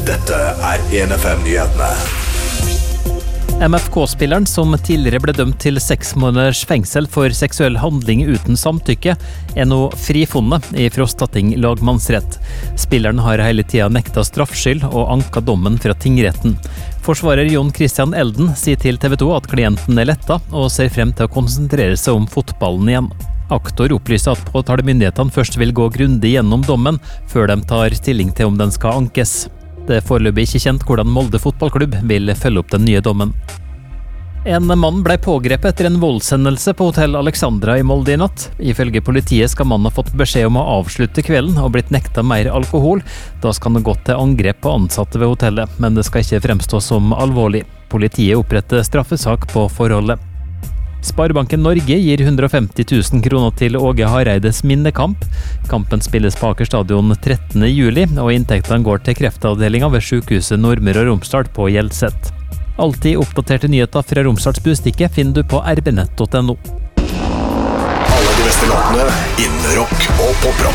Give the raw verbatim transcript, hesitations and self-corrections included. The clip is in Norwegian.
Dette er en F M-nyhetene. M F K-spilleren som tidligere ble dømt til seks måneders fengsel for seksuell handling uten samtykke, er nå frifunnet i Frostating lagmannsrett. Spilleren har hele tiden nekta straffskyld og anka dommen fra tingretten. Forsvarer Jon Christian Elden sier til T V to at klienten er letta og ser frem til å konsentrere seg om fotballen igjen. Aktor opplyser at påtalemyndighetene først vil gå grundig gjennom dommen før de tar stilling til om den skal ankes. Det er foreløpig ikke kjent hvordan Molde fotballklubb vil følge opp den nye dommen. En mann ble pågrepet etter en voldshendelse på hotell Alexandra i Molde i natt. Ifølge politiet skal mannen ha fått beskjed om å avslutte kvelden og blitt nekta mer alkohol. Da skal han ha gått til angrep på ansatte ved hotellet, men det skal ikke fremstå som alvorlig. Politiet oppretter straffesak på forholdet. Sparebanken Norge gir hundre og femti tusen kroner til Åge Hareides minnekamp. Kampen spilles på Aker stadion trettende juli, og inntektene går til kreftavdelingen ved sykehuset Nordmøre og Romsdal på Hjelset. Alltid oppdaterte nyheter fra Romsdals Bustikke finner du på r b nett punktum no. Alle de beste låtene innen rock og poprock.